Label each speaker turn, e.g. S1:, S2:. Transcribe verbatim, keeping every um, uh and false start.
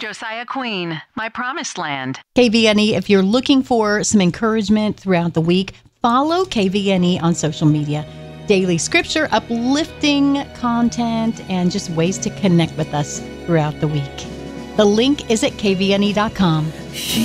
S1: Josiah Queen, My Promised Land.
S2: K V N E, if you're looking for some encouragement throughout the week, follow K V N E on social media. Daily scripture, uplifting content, and just ways to connect with us throughout the week. The link is at K V N E dot com.